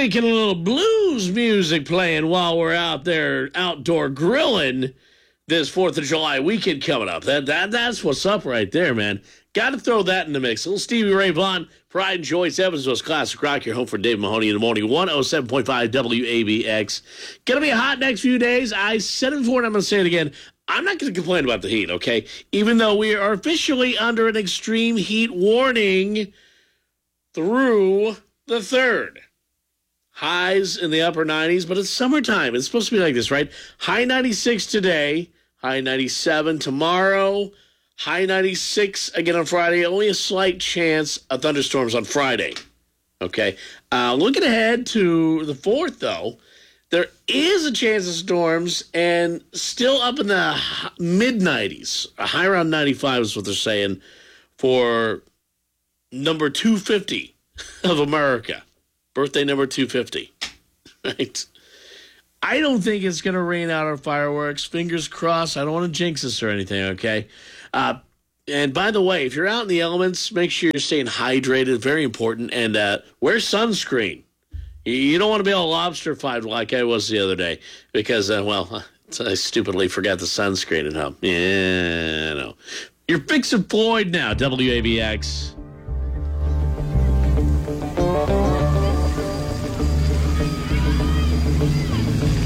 thinking a little blues music playing while we're out there outdoor grilling this 4th of July weekend coming up. That's what's up right there, man. Got to throw that in the mix. A little Stevie Ray Vaughan, Pride and Joyce, Evansville's Classic Rock. You're home for Dave Mahoney in the morning. 107.5 WABX. Going to be a hot next few days. I said it before and I'm going to say it again. I'm not going to complain about the heat, okay? Even though we are officially under an extreme heat warning through the 3rd. Highs in the upper 90s, but it's summertime. It's supposed to be like this, right? High 96 today, high 97 tomorrow, high 96 again on Friday. Only a slight chance of thunderstorms on Friday. Okay. Looking ahead to the 4th, though, there is a chance of storms and still up in the mid-90s. A high around 95 is what they're saying for number 250 of America. Birthday number 250. Right? I don't think it's going to rain out on fireworks. Fingers crossed. I don't want to jinx this or anything, okay? And by the way, if you're out in the elements, make sure you're staying hydrated. Very important. And wear sunscreen. You don't want to be all lobster fied like I was the other day because, I stupidly forgot the sunscreen at home. Yeah, I know. You're fixing Floyd now, WABX.